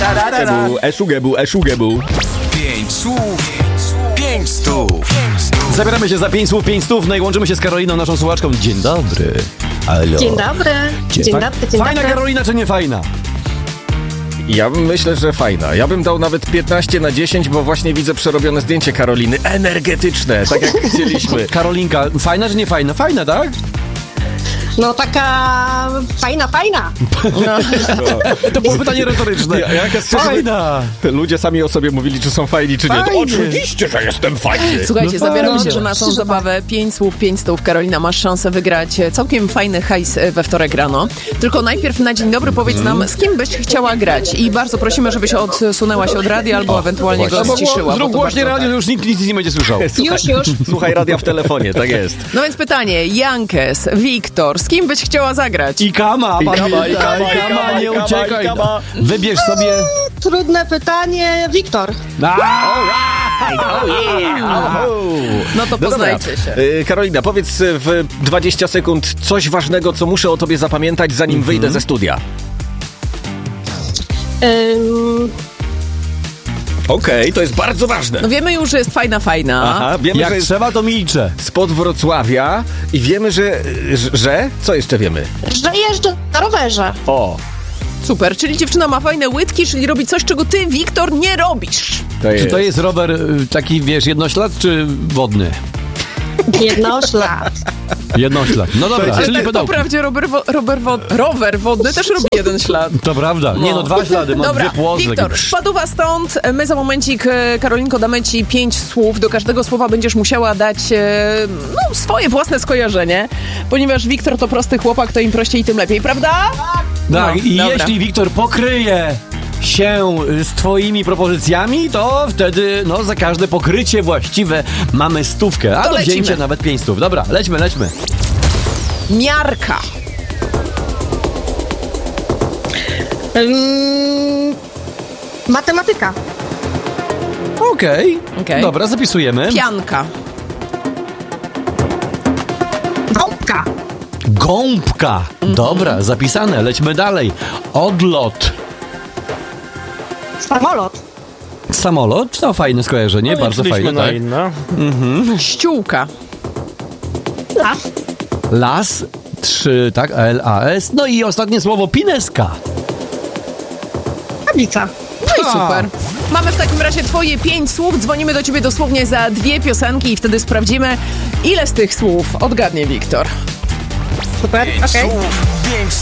Eszugebu. 5 słów, 5 stów. Zabieramy się za 5 słów, 5 stów, no i łączymy się z Karoliną, naszą słuchaczką. Dzień dobry. Halo. Dzień dobry. Dzień dobry. Fajna Karolina czy nie fajna? Ja myślę, że fajna. Ja bym dał nawet 15/10, bo właśnie widzę przerobione zdjęcie Karoliny. Energetyczne, tak jak chcieliśmy. Karolinka, fajna czy nie fajna? Fajna, tak? No taka fajna. To było pytanie retoryczne. Fajna! Ludzie sami o sobie mówili, czy są fajni, czy nie. To Fajnie. oczywiście, że jestem fajny. Słuchajcie, zabieramy się, że naszą oczywiście, że zabawę 5 słów, 5 stów. Karolina, masz szansę wygrać całkiem fajny hajs we wtorek rano. Tylko najpierw na dzień dobry powiedz nam, z kim byś chciała grać. I bardzo prosimy, żebyś odsunęła się od radia albo ewentualnie go ściszyła. Zrób głośnie radio, już nikt nic nie będzie słyszał. Już. Słuchaj radia w telefonie, tak jest. No więc pytanie, Jankes, Wiktor, z kim byś chciała zagrać? I kama, nie uciekaj. Wybierz sobie... Trudne pytanie. Wiktor. No to poznajcie się. Karolina, powiedz w 20 sekund coś ważnego, co muszę o tobie zapamiętać, zanim wyjdę ze studia. Okej, to jest bardzo ważne. No wiemy już, że jest fajna. Aha, wiemy, Jak że jest trzeba, to milczę. spod Wrocławia i wiemy, że... Co jeszcze wiemy? Że jeżdżę na rowerze. O, Super, czyli dziewczyna ma fajne łydki, czyli robi coś, czego ty, Wiktor, nie robisz. Czy to jest rower taki, wiesz, jednoślad czy wodny? Jednoślad. Jednoślad. No dobra, Ale czyli tak po pedałki. prawdzie rower wodny też robi jeden ślad. To prawda. Nie no, 2 ślady, mam Dobra, 2 płozdy. Wiktor, spadła stąd. My za momencik, Karolinko, damy ci 5 słów. Do każdego słowa będziesz musiała dać swoje własne skojarzenie, ponieważ Wiktor to prosty chłopak, to im prościej, tym lepiej, prawda? Tak, No, i dobra. jeśli Wiktor pokryje się z twoimi propozycjami, to wtedy, za każde pokrycie właściwe mamy 100, a To do wzięcia lecimy. nawet 5 stów. Dobra, lećmy. Miarka. Matematyka. Okej. Dobra, zapisujemy. Pianka. Gąbka. Gąbka. Dobra, zapisane, lećmy dalej. Odlot. Samolot. Samolot, to fajne skojarzenie, bardzo fajne, tak? inna. Ściółka. Las. Las, 3, tak, L-A-S. No i ostatnie słowo, pineska. Tablica. No i super. Mamy w takim razie twoje 5 słów. Dzwonimy do ciebie dosłownie za 2 piosenki i wtedy sprawdzimy, ile z tych słów odgadnie Wiktor. Super. 5 Okej. słów, 5